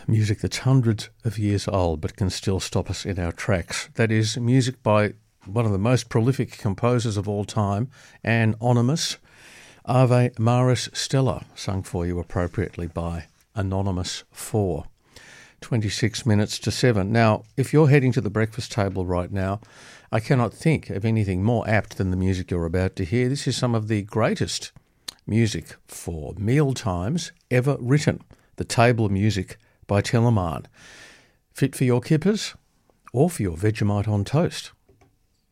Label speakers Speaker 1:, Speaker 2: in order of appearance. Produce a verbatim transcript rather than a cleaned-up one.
Speaker 1: music that's hundreds of years old but can still stop us in our tracks. That is music by one of the most prolific composers of all time, Anonymous. Ave Maris Stella, sung for you appropriately by Anonymous four. twenty-six minutes to seven. Now, if you're heading to the breakfast table right now, I cannot think of anything more apt than the music you're about to hear. This is some of the greatest music for meal times ever written. The Table Music by Telemann. Fit for your kippers or for your Vegemite on toast.